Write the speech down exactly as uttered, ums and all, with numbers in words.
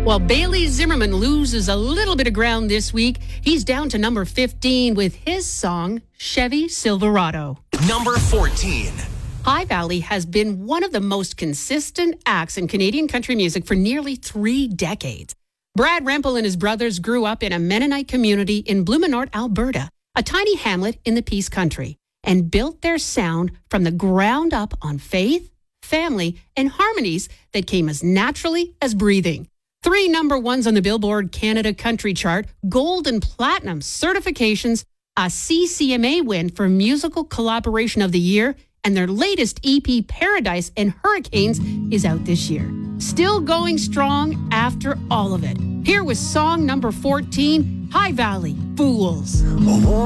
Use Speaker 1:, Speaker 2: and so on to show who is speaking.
Speaker 1: Well, Bailey Zimmerman loses a little bit of ground this week. He's down to number fifteen with his song, Chevy Silverado.
Speaker 2: Number fourteen.
Speaker 1: High Valley has been one of the most consistent acts in Canadian country music for nearly three decades. Brad Rempel and his brothers grew up in a Mennonite community in Blumenort, Alberta, a tiny hamlet in the Peace Country, and built their sound from the ground up on faith, family, and harmonies that came as naturally as breathing. Three number ones on the Billboard Canada Country Chart, gold and platinum certifications, a C C M A win for Musical Collaboration of the Year, and their latest E P, Paradise and Hurricanes, is out this year. Still going strong after all of it. Here was song number fourteen, High Valley, Fools.